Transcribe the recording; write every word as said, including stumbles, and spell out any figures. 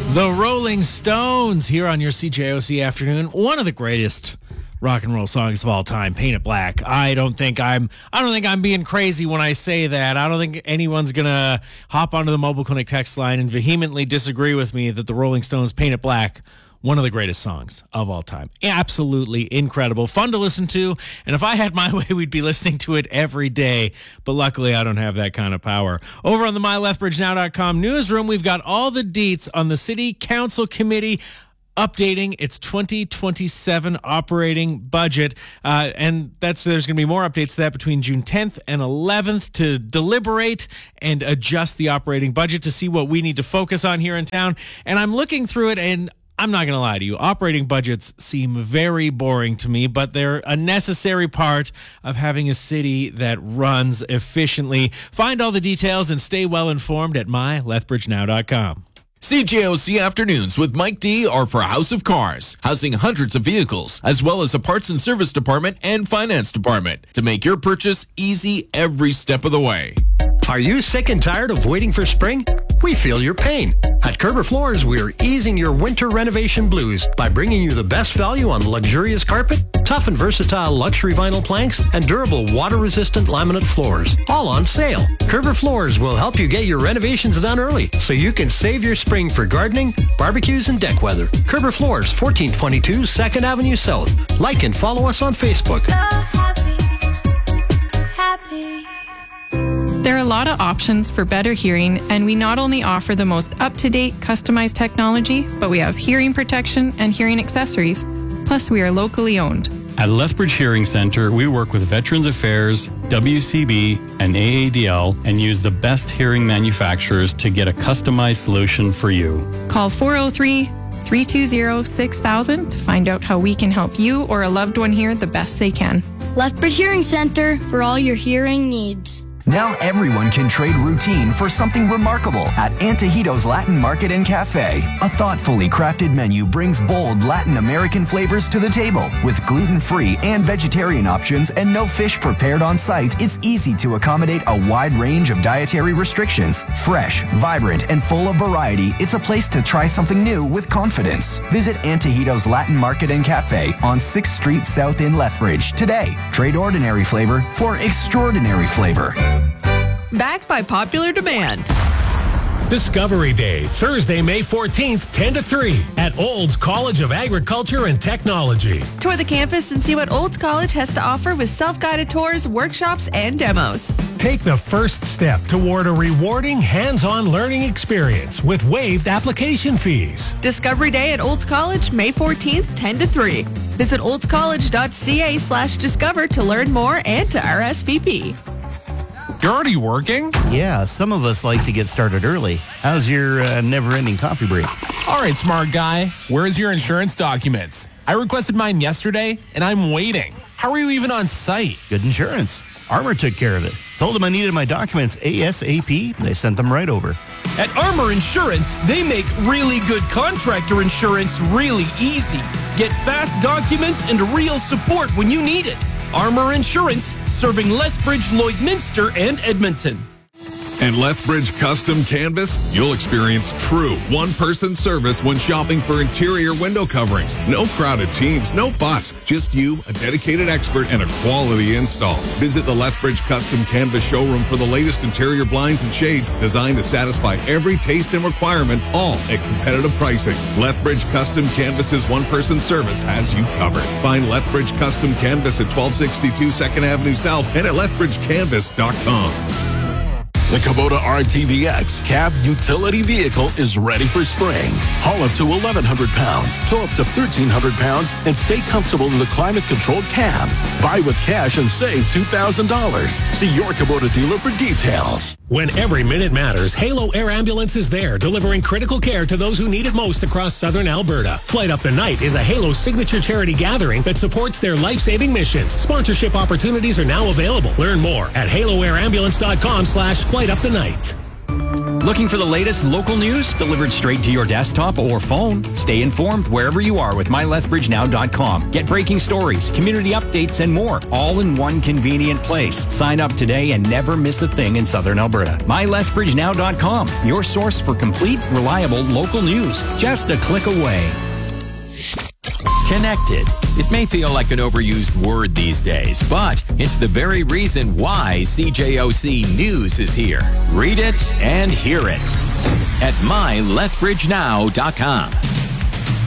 The Rolling Stones here on your C J O C afternoon. One of the greatest rock and roll songs of all time, Paint It Black. I don't think I'm I don't think I'm being crazy when I say that. I don't think anyone's going to hop onto the Mobile Clinic text line and vehemently disagree with me that the Rolling Stones' Paint It Black, one of the greatest songs of all time. Absolutely incredible. Fun to listen to. And if I had my way, we'd be listening to it every day. But luckily, I don't have that kind of power. Over on the my left bridge now dot com newsroom, we've got all the deets on the City Council Committee updating its twenty twenty-seven operating budget. Uh, and that's there's going to be more updates to that between June tenth and eleventh to deliberate and adjust the operating budget to see what we need to focus on here in town. And I'm looking through it, and I'm not going to lie to you. Operating budgets seem very boring to me, but they're a necessary part of having a city that runs efficiently. Find all the details and stay well informed at my left bridge now dot com. C J O C Afternoons with Mike D are for House of Cars, housing hundreds of vehicles, as well as a parts and service department and finance department to make your purchase easy every step of the way. Are you sick and tired of waiting for spring? We feel your pain. At Kerber Floors, we're easing your winter renovation blues by bringing you the best value on luxurious carpet, tough and versatile luxury vinyl planks, and durable water-resistant laminate floors, all on sale. Kerber Floors will help you get your renovations done early so you can save your spring for gardening, barbecues, and deck weather. Kerber Floors, fourteen twenty-two second Avenue South. Like and follow us on Facebook. So happy, happy. There are a lot of options for better hearing, and we not only offer the most up-to-date customized technology, but we have hearing protection and hearing accessories. Plus, we are locally owned. At Lethbridge Hearing Center, we work with Veterans Affairs, W C B, and A A D L and use the best hearing manufacturers to get a customized solution for you. Call four oh three, three two zero, six thousand to find out how we can help you or a loved one hear the best they can. Lethbridge Hearing Center for all your hearing needs. Now everyone can trade routine for something remarkable at Antojitos Latin Market and Cafe. A thoughtfully crafted menu brings bold Latin American flavors to the table. With gluten-free and vegetarian options and no fish prepared on site, it's easy to accommodate a wide range of dietary restrictions. Fresh, vibrant, and full of variety, it's a place to try something new with confidence. Visit Antojitos Latin Market and Cafe on sixth Street South in Lethbridge today. Trade ordinary flavor for extraordinary flavor. Backed by popular demand. Discovery Day, Thursday, May fourteenth, ten to three at Olds College of Agriculture and Technology. Tour the campus and see what Olds College has to offer with self-guided tours, workshops, and demos. Take the first step toward a rewarding hands-on learning experience with waived application fees. Discovery Day at Olds College, May fourteenth, ten to three. Visit oldscollege.ca slash discover to learn more and to R S V P. You're already working? Yeah, some of us like to get started early. How's your uh, never-ending coffee break? All right, smart guy. Where's your insurance documents? I requested mine yesterday, and I'm waiting. How are you even on site? Good insurance. Armor took care of it. Told them I needed my documents ASAP. They sent them right over. At Armor Insurance, they make really good contractor insurance really easy. Get fast documents and real support when you need it. Armor Insurance, serving Lethbridge, Lloydminster, and Edmonton. And Lethbridge Custom Canvas, you'll experience true one-person service when shopping for interior window coverings. No crowded teams, no fuss, just you, a dedicated expert, and a quality install. Visit the Lethbridge Custom Canvas showroom for the latest interior blinds and shades designed to satisfy every taste and requirement, all at competitive pricing. Lethbridge Custom Canvas's one-person service has you covered. Find Lethbridge Custom Canvas at twelve sixty-two second Avenue South and at lethbridge canvas dot com. The Kubota R T V X cab utility vehicle is ready for spring. Haul up to eleven hundred pounds, tow up to thirteen hundred pounds, and stay comfortable in the climate-controlled cab. Buy with cash and save two thousand dollars. See your Kubota dealer for details. When every minute matters, Halo Air Ambulance is there, delivering critical care to those who need it most across southern Alberta. Flight Up the Night is a Halo signature charity gathering that supports their life-saving missions. Sponsorship opportunities are now available. Learn more at halo air ambulance dot com slash flight up the night. Looking for the latest local news delivered straight to your desktop or phone? Stay informed wherever you are with my lethbridge now dot com. Get breaking stories, community updates, and more, all in one convenient place. Sign up today and never miss a thing in Southern Alberta. my lethbridge now dot com, your source for complete, reliable local news. Just a click away. Connected. It may feel like an overused word these days, but it's the very reason why C J O C News is here. Read it and hear it at my lethbridge now dot com.